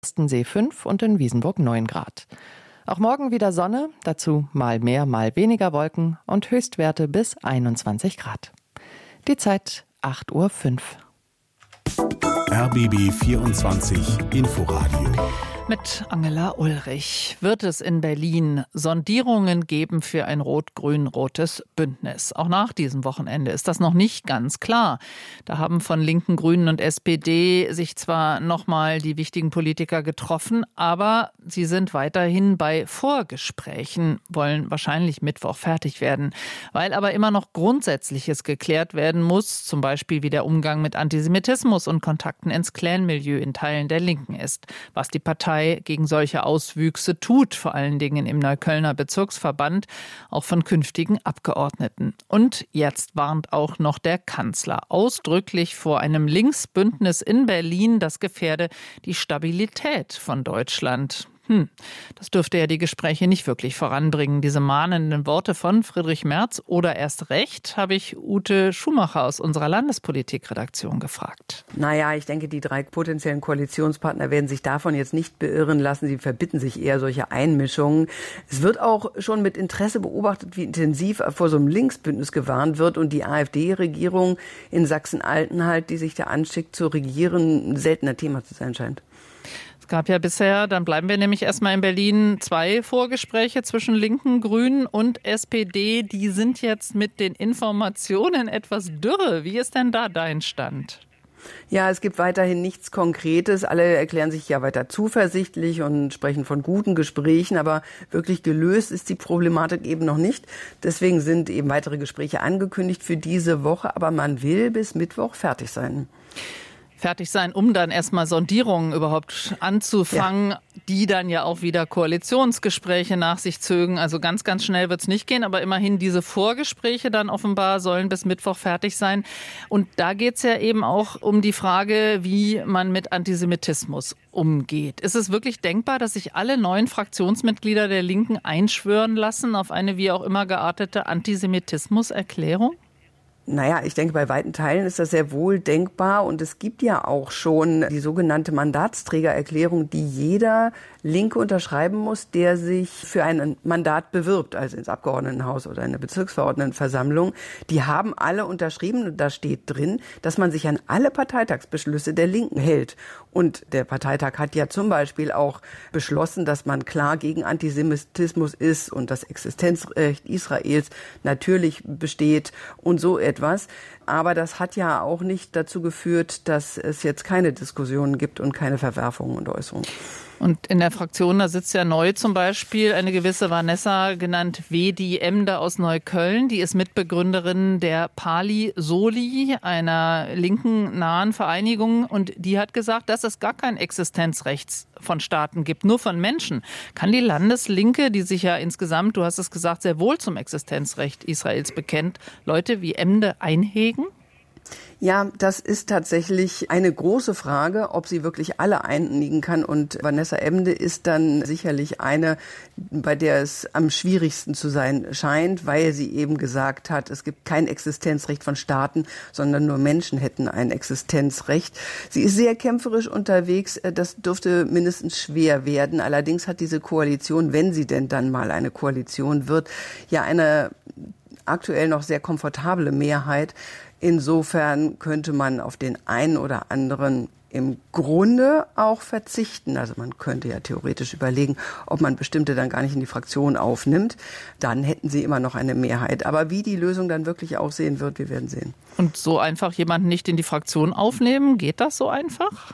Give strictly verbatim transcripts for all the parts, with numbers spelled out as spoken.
See fünf und in Wiesenburg neun Grad. Auch morgen wieder Sonne, dazu mal mehr, mal weniger Wolken und Höchstwerte bis einundzwanzig Grad. Die Zeit acht Uhr fünf. R B B vierundzwanzig Inforadio. Mit Angela Ulrich. Wird es in Berlin Sondierungen geben für ein rot-grün-rotes Bündnis? Auch nach diesem Wochenende ist das noch nicht ganz klar. Da haben von Linken, Grünen und S P D sich zwar nochmal die wichtigen Politiker getroffen, aber sie sind weiterhin bei Vorgesprächen, wollen wahrscheinlich Mittwoch fertig werden. Weil aber immer noch Grundsätzliches geklärt werden muss, zum Beispiel wie der Umgang mit Antisemitismus und Kontakten ins Clan-Milieu in Teilen der Linken ist, was die Partei gegen solche Auswüchse tut, vor allen Dingen im Neuköllner Bezirksverband, auch von künftigen Abgeordneten. Und jetzt warnt auch noch der Kanzler ausdrücklich vor einem Linksbündnis in Berlin, das gefährde die Stabilität von Deutschland. Hm, das dürfte ja die Gespräche nicht wirklich voranbringen. Diese mahnenden Worte von Friedrich Merz oder erst recht, habe ich Ute Schumacher aus unserer Landespolitikredaktion gefragt. Naja, ich denke, die drei potenziellen Koalitionspartner werden sich davon jetzt nicht beirren lassen. Sie verbitten sich eher solche Einmischungen. Es wird auch schon mit Interesse beobachtet, wie intensiv vor so einem Linksbündnis gewarnt wird und die AfD-Regierung in Sachsen-Anhalt, die sich da anschickt zu regieren, ein seltener Thema zu sein scheint. Es gab ja bisher, dann bleiben wir nämlich erstmal in Berlin, zwei Vorgespräche zwischen Linken, Grünen und S P D. Die sind jetzt mit den Informationen etwas dürre. Wie ist denn da dein Stand? Ja, es gibt weiterhin nichts Konkretes. Alle erklären sich ja weiter zuversichtlich und sprechen von guten Gesprächen, aber wirklich gelöst ist die Problematik eben noch nicht. Deswegen sind eben weitere Gespräche angekündigt für diese Woche, aber man will bis Mittwoch fertig sein. Fertig sein, um dann erstmal Sondierungen überhaupt anzufangen, ja. Die dann ja auch wieder Koalitionsgespräche nach sich zögen. Also ganz, ganz schnell wird es nicht gehen, aber immerhin diese Vorgespräche dann offenbar sollen bis Mittwoch fertig sein. Und da geht es ja eben auch um die Frage, wie man mit Antisemitismus umgeht. Ist es wirklich denkbar, dass sich alle neuen Fraktionsmitglieder der Linken einschwören lassen auf eine wie auch immer geartete Antisemitismuserklärung? Naja, ich denke, bei weiten Teilen ist das sehr wohl denkbar und es gibt ja auch schon die sogenannte Mandatsträgererklärung, die jeder Linke unterschreiben muss, der sich für ein Mandat bewirbt, also ins Abgeordnetenhaus oder in eine Bezirksverordnetenversammlung. Die haben alle unterschrieben und da steht drin, dass man sich an alle Parteitagsbeschlüsse der Linken hält. Und der Parteitag hat ja zum Beispiel auch beschlossen, dass man klar gegen Antisemitismus ist und das Existenzrecht Israels natürlich besteht und so etwas. Aber das hat ja auch nicht dazu geführt, dass es jetzt keine Diskussionen gibt und keine Verwerfungen und Äußerungen. Und in der Fraktion, da sitzt ja neu zum Beispiel eine gewisse Vanessa, genannt Wedi Emde aus Neukölln. Die ist Mitbegründerin der Pali Soli, einer linken nahen Vereinigung. Und die hat gesagt, dass es gar kein Existenzrecht von Staaten gibt, nur von Menschen. Kann die Landeslinke, die sich ja insgesamt, du hast es gesagt, sehr wohl zum Existenzrecht Israels bekennt, Leute wie Emde einhegen? Ja, das ist tatsächlich eine große Frage, ob sie wirklich alle einigen kann. Und Vanessa Emde ist dann sicherlich eine, bei der es am schwierigsten zu sein scheint, weil sie eben gesagt hat, es gibt kein Existenzrecht von Staaten, sondern nur Menschen hätten ein Existenzrecht. Sie ist sehr kämpferisch unterwegs. Das dürfte mindestens schwer werden. Allerdings hat diese Koalition, wenn sie denn dann mal eine Koalition wird, ja eine aktuell noch sehr komfortable Mehrheit. Insofern könnte man auf den einen oder anderen im Grunde auch verzichten. Also man könnte ja theoretisch überlegen, ob man bestimmte dann gar nicht in die Fraktion aufnimmt. Dann hätten sie immer noch eine Mehrheit. Aber wie die Lösung dann wirklich aussehen wird, wir werden sehen. Und so einfach jemanden nicht in die Fraktion aufnehmen, geht das so einfach?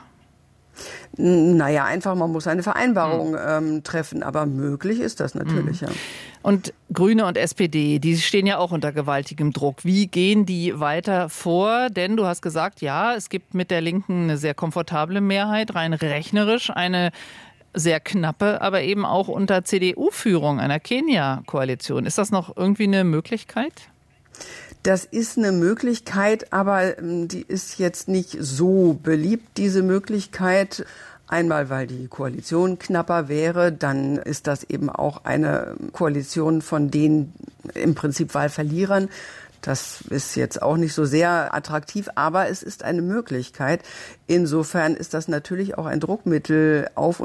Naja, einfach, man muss eine Vereinbarung ähm, treffen, aber möglich ist das natürlich, mhm. ja. Und Grüne und S P D, die stehen ja auch unter gewaltigem Druck. Wie gehen die weiter vor? Denn du hast gesagt, ja, es gibt mit der Linken eine sehr komfortable Mehrheit, rein rechnerisch eine sehr knappe, aber eben auch unter C D U-Führung einer Kenia-Koalition. Ist das noch irgendwie eine Möglichkeit? Das ist eine Möglichkeit, aber die ist jetzt nicht so beliebt, diese Möglichkeit. Einmal, weil die Koalition knapper wäre, dann ist das eben auch eine Koalition von den im Prinzip Wahlverlierern. Das ist jetzt auch nicht so sehr attraktiv, aber es ist eine Möglichkeit. Insofern ist das natürlich auch ein Druckmittel auf